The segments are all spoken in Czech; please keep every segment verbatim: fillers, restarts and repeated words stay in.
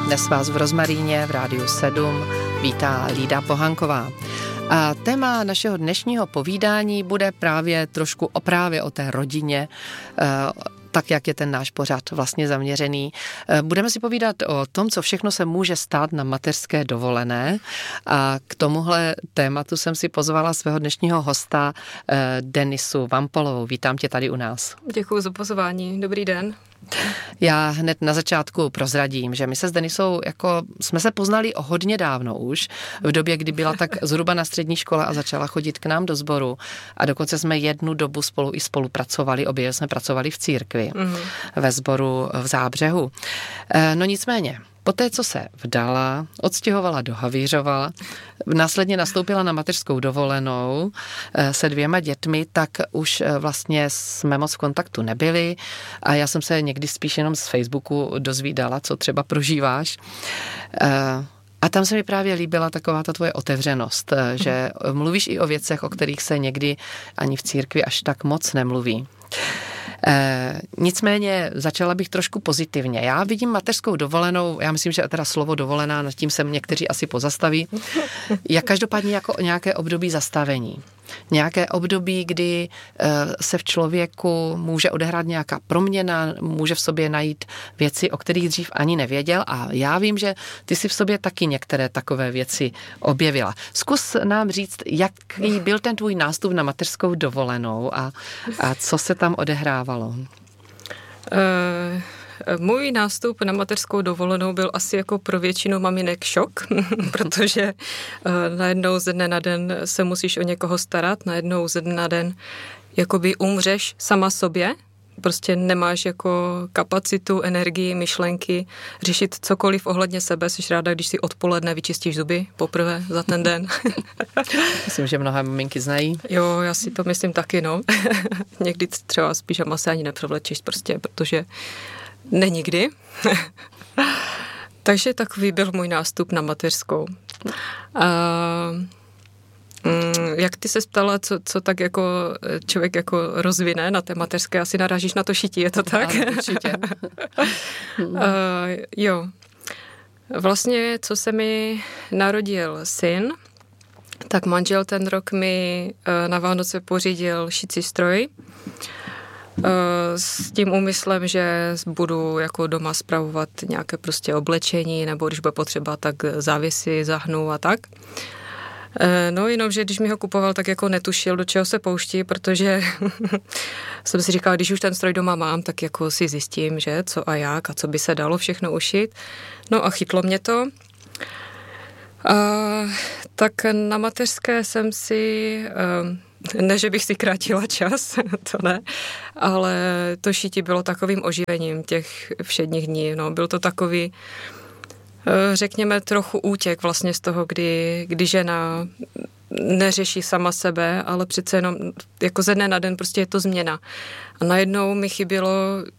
Dnes vás v Rozmaríně v Rádiu sedm vítá Lída Pohanková. A téma našeho dnešního povídání bude právě trošku o právě o té rodině, tak jak je ten náš pořad vlastně zaměřený. Budeme si povídat o tom, co všechno se může stát na mateřské dovolené, a k tomuhle tématu jsem si pozvala svého dnešního hosta Denisu Vampolovou. Vítám tě tady u nás. Děkuji za pozvání. Dobrý den. Já hned na začátku prozradím, že my se s Denisou jako jsme se poznali o hodně dávno už, v době, kdy byla tak zhruba na střední škole a začala chodit k nám do sboru, a dokonce jsme jednu dobu spolu i spolupracovali, obě jsme pracovali v církvi, mm-hmm. ve sboru v Zábřehu. No nicméně, poté, co se vdala, odstěhovala do Havířova, následně nastoupila na mateřskou dovolenou se dvěma dětmi, tak už vlastně jsme moc v kontaktu nebyli a já jsem se někdy spíš jenom z Facebooku dozvídala, co třeba prožíváš. A tam se mi právě líbila taková ta tvoje otevřenost, že mluvíš i o věcech, o kterých se někdy ani v církvi až tak moc nemluví. E, nicméně začala bych trošku pozitivně. Já vidím mateřskou dovolenou, já myslím, že teda slovo dovolená, nad tím se někteří asi pozastaví, jak každopádně jako nějaké období zastavení. Nějaké období, kdy se v člověku může odehrát nějaká proměna, může v sobě najít věci, o kterých dřív ani nevěděl, a já vím, že ty si v sobě taky některé takové věci objevila. Zkus nám říct, jaký byl ten tvůj nástup na mateřskou dovolenou a, a co se tam odehrávalo? Uh... Můj nástup na mateřskou dovolenou byl asi jako pro většinu maminek šok, protože najednou ze dne na den se musíš o někoho starat, najednou ze dne na den jakoby umřeš sama sobě, prostě nemáš jako kapacitu, energii, myšlenky, řešit cokoliv ohledně sebe. Jsi ráda, když si odpoledne vyčistíš zuby poprvé za ten den. Myslím, že mnohé maminky znají. Jo, já si to myslím taky, no. Někdy třeba s pyžama se ani nepřevlečíš prostě, protože nenikdy. Takže takový byl můj nástup na mateřskou. A, mm, jak ty se ptala, co, co tak jako člověk jako rozvine na té mateřské, asi narážíš na to šití, je to tak? Ano, určitě. A, jo. Vlastně, co se mi narodil syn, tak manžel ten rok mi na Vánoce pořídil šicí stroj, s tím úmyslem, že budu jako doma spravovat nějaké prostě oblečení, nebo když bude potřeba, tak závěsy zahnu a tak. No jenom, že když mi ho kupoval, tak jako netušil, do čeho se pouští, protože jsem si říkala, když už ten stroj doma mám, tak jako si zjistím, že co a jak a co by se dalo všechno ušít. No a chytlo mě to. A, tak na mateřské jsem si... Ne, že bych si krátila čas, to ne, ale to šití bylo takovým oživením těch všedních dní. No, byl to takový, řekněme, trochu útěk vlastně z toho, kdy, kdy žena neřeší sama sebe, ale přece jenom jako ze dne na den prostě je to změna. A najednou mi chybělo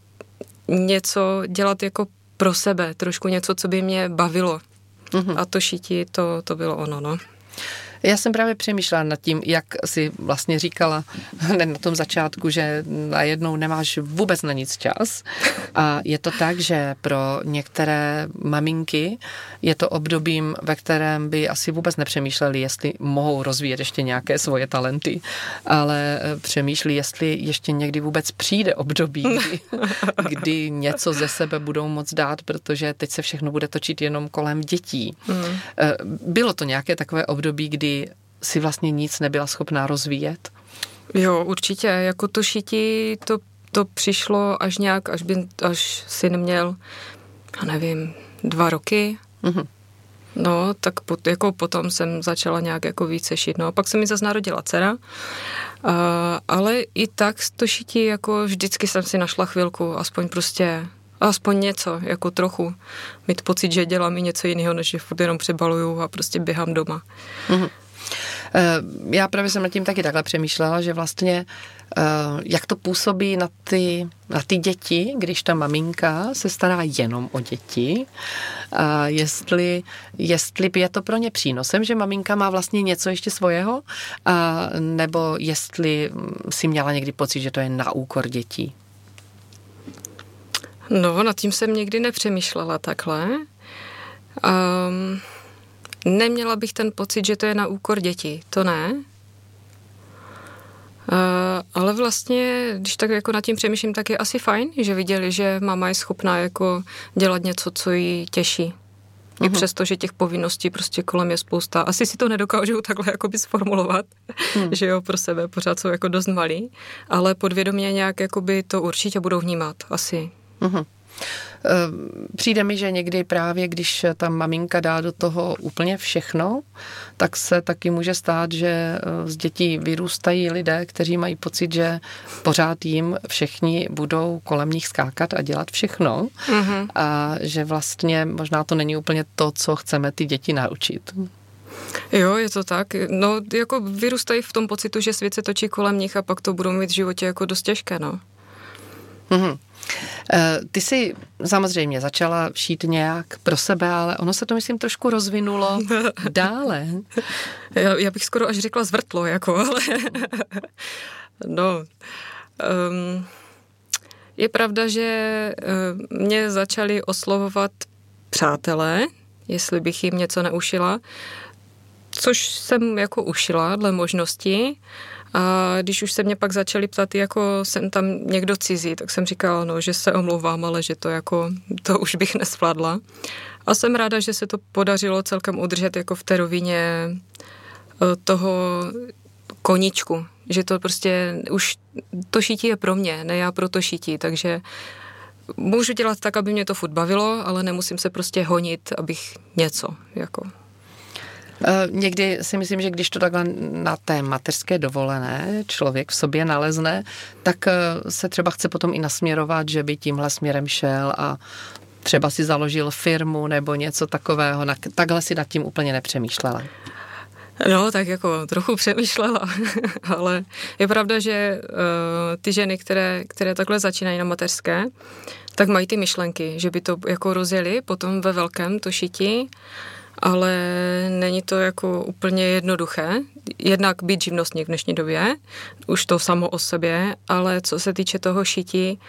něco dělat jako pro sebe, trošku něco, co by mě bavilo. Mm-hmm. A to šití, to, to bylo ono, no. Já jsem právě přemýšlela nad tím, jak si vlastně říkala na tom začátku, že najednou nemáš vůbec na nic čas. A je to tak, že pro některé maminky je to obdobím, ve kterém by asi vůbec nepřemýšleli, jestli mohou rozvíjet ještě nějaké svoje talenty, ale přemýšlí, jestli ještě někdy vůbec přijde období, kdy, kdy něco ze sebe budou moct dát, protože teď se všechno bude točit jenom kolem dětí. Mm. Bylo to nějaké takové období, kdy si vlastně nic nebyla schopná rozvíjet? Jo, určitě. Jako to šití, to, to přišlo až nějak, až, by, až syn měl, já nevím, dva roky. Mm-hmm. No, tak pot, jako potom jsem začala nějak jako více šít. No, pak se mi zase narodila dcera. Uh, ale i tak to šití, jako vždycky jsem si našla chvilku, aspoň prostě, aspoň něco, jako trochu. Mít pocit, že dělám i něco jiného, než že furt jenom přebaluju a prostě běhám doma. Mm-hmm. Já právě jsem nad tím taky takhle přemýšlela, že vlastně jak to působí na ty, na ty děti, když ta maminka se stará jenom o děti, a jestli, jestli je to pro ně přínosem, že maminka má vlastně něco ještě svého, a nebo jestli si měla někdy pocit, že to je na úkor dětí. No, nad tím jsem nikdy nepřemýšlela takhle. Um, neměla bych ten pocit, že to je na úkor dětí. To ne. Uh, ale vlastně, když tak jako nad tím přemýšlím, tak je asi fajn, že viděli, že máma je schopná jako dělat něco, co jí těší. I uh-huh. přesto, že těch povinností prostě kolem je spousta. Asi si to nedokážou takhle jakoby sformulovat, hmm. že jo, pro sebe pořád jsou jako dost malí, ale podvědomě nějak jakoby to určitě budou vnímat, asi. Uh-huh. Přijde mi, že někdy právě, když ta maminka dá do toho úplně všechno, tak se taky může stát, že z dětí vyrůstají lidé, kteří mají pocit, že pořád jim všichni budou kolem nich skákat a dělat všechno mm-hmm. a že vlastně možná to není úplně to, co chceme ty děti naučit. Jo, je to tak. No, jako vyrůstají v tom pocitu, že svět se točí kolem nich a pak to budou mít v životě jako dost těžké, no. Mm-hmm. Ty jsi samozřejmě začala šít nějak pro sebe, ale ono se to, myslím, trošku rozvinulo dále. Já, já bych skoro až řekla zvrtlo, jako, ale no. Um, je pravda, že um, mě začali oslovovat přátelé, jestli bych jim něco neušila, což jsem jako ušila dle možnosti. A když už se mě pak začali ptát, jako jsem tam někdo cizí, tak jsem říkala, no, že se omlouvám, ale že to jako, to už bych nesvládla. A jsem ráda, že se to podařilo celkem udržet jako v té rovině toho koníčku, že to prostě už, to šití je pro mě, ne já pro to šití, takže můžu dělat tak, aby mě to furt bavilo, ale nemusím se prostě honit, abych něco, jako... Někdy si myslím, že když to takhle na té mateřské dovolené člověk v sobě nalezne, tak se třeba chce potom i nasměrovat, že by tímhle směrem šel a třeba si založil firmu nebo něco takového. Takhle si nad tím úplně nepřemýšlela. No, tak jako trochu přemýšlela, ale je pravda, že uh, ty ženy, které, které takhle začínají na mateřské, tak mají ty myšlenky, že by to jako rozjeli potom ve velkém to šití, ale není to jako úplně jednoduché. Jednak být živnostník v dnešní době, už to samo o sobě, ale co se týče toho šití,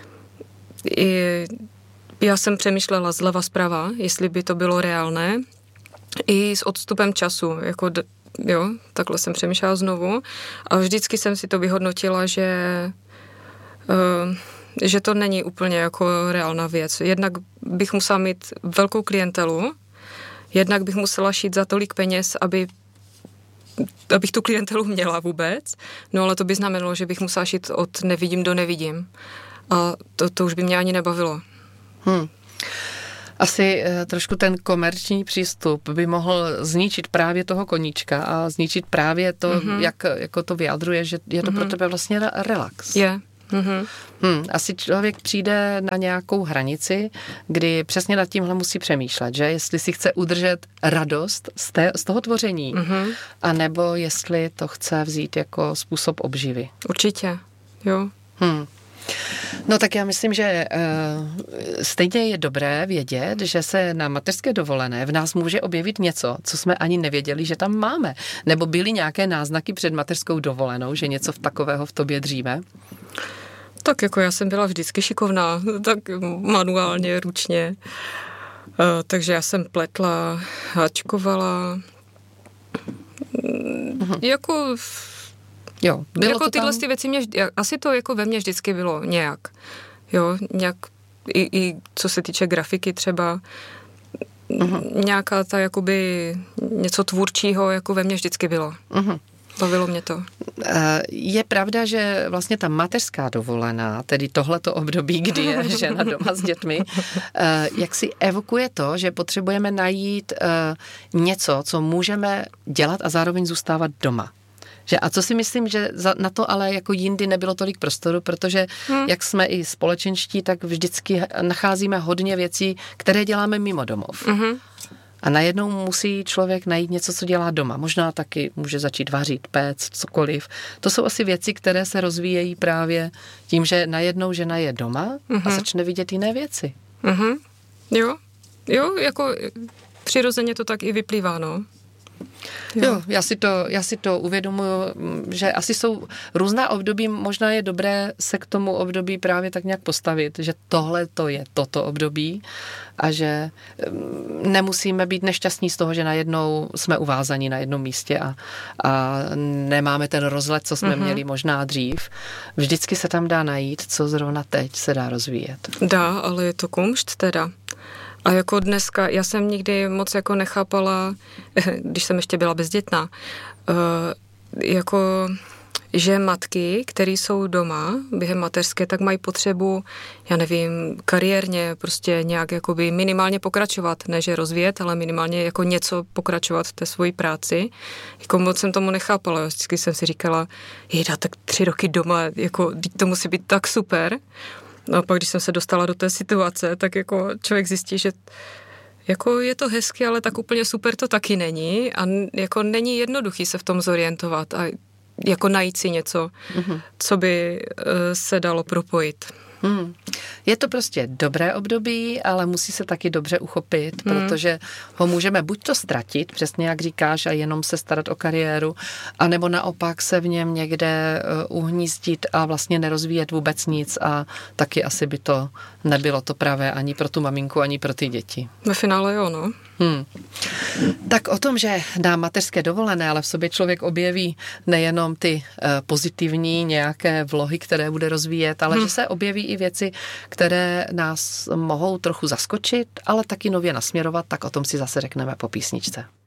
já jsem přemýšlela zleva zprava, jestli by to bylo reálné, i s odstupem času, jako jo, takhle jsem přemýšlela znovu a vždycky jsem si to vyhodnotila, že uh, že to není úplně jako reálná věc. Jednak bych musela mít velkou klientelu, jednak bych musela šít za tolik peněz, aby, abych tu klientelu měla vůbec, no ale to by znamenalo, že bych musela šít od nevidím do nevidím a to, to už by mě ani nebavilo. Hmm. Asi trošku ten komerční přístup by mohl zničit právě toho koníčka a zničit právě to, mm-hmm. jak jako to vyjadruje, že je to mm-hmm. pro tebe vlastně relax. Je. Yeah. Mm-hmm. Hmm, asi člověk přijde na nějakou hranici, kdy přesně nad tímhle musí přemýšlet, že jestli si chce udržet radost z, té, z toho tvoření, mm-hmm. anebo jestli to chce vzít jako způsob obživy. Určitě, jo. Hmm. No tak já myslím, že uh, stejně je dobré vědět, že se na mateřské dovolené v nás může objevit něco, co jsme ani nevěděli, že tam máme. Nebo byly nějaké náznaky před mateřskou dovolenou, že něco v takového v tobě dříve? Tak jako já jsem byla vždycky šikovná, tak manuálně, ručně. Uh, takže já jsem pletla, háčkovala. Uh-huh. Jako... Jo, bylo jako to tyhle tam... ty věci mě, asi to jako ve mně vždycky bylo nějak, jo, nějak, i, i co se týče grafiky třeba, uh-huh. nějaká ta jakoby něco tvůrčího jako ve mně vždycky bylo. Uh-huh. Bavilo mě to. Je pravda, že vlastně ta mateřská dovolená, tedy tohleto období, kdy je žena doma s dětmi, jak si evokuje to, že potřebujeme najít něco, co můžeme dělat a zároveň zůstávat doma. Že a co si myslím, že za, na to ale jako jindy nebylo tolik prostoru, protože hmm. jak jsme i společenští, tak vždycky nacházíme hodně věcí, které děláme mimo domov. Hmm. A najednou musí člověk najít něco, co dělá doma. Možná taky může začít vařit, péct, cokoliv. To jsou asi věci, které se rozvíjejí právě tím, že najednou žena je doma hmm. a začne vidět jiné věci. Hmm. Jo, jo, jako přirozeně to tak i vyplývá, no. Jo. jo, já si to, já si to uvědomuji, že asi jsou různá období, možná je dobré se k tomu období právě tak nějak postavit, že tohle to je toto období, a že nemusíme být nešťastní z toho, že najednou jsme uvázaní na jednom místě a, a nemáme ten rozlet, co jsme mm-hmm. měli možná dřív. Vždycky se tam dá najít, co zrovna teď se dá rozvíjet. Dá, ale je to kumšt teda. A jako dneska, já jsem nikdy moc jako nechápala, když jsem ještě byla bezdětná, jako že matky, které jsou doma během mateřské, tak mají potřebu, já nevím, kariérně prostě nějak jakoby minimálně pokračovat, ne že rozvíjet, ale minimálně jako něco pokračovat v té svojí práci. Jako moc jsem tomu nechápala, vždycky jsem si říkala, jejda, tak tři roky doma, jako to musí být tak super. No a pak, když jsem se dostala do té situace, tak jako člověk zjistí, že jako je to hezky, ale tak úplně super to taky není a jako není jednoduchý se v tom zorientovat a jako najít si něco, mm-hmm. co by se dalo propojit. Hmm. Je to prostě dobré období, ale musí se taky dobře uchopit, hmm. protože ho můžeme buď to ztratit, přesně jak říkáš, a jenom se starat o kariéru, anebo naopak se v něm někde uhnízdit a vlastně nerozvíjet vůbec nic a taky asi by to nebylo to pravé ani pro tu maminku, ani pro ty děti. Ve finále jo, no. Hmm. Tak o tom, že dá mateřské dovolené, ale v sobě člověk objeví nejenom ty uh, pozitivní nějaké vlohy, které bude rozvíjet, ale hmm. že se objeví i věci, které nás mohou trochu zaskočit, ale taky nově nasměrovat, tak o tom si zase řekneme po písničce.